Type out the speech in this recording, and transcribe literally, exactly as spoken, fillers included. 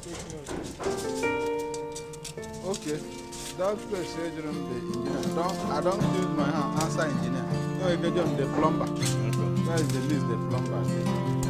Okay. That place is the engineer. Don't, I don't use my hand answer engineer. No, I get the plumber. That is the list, the plumber.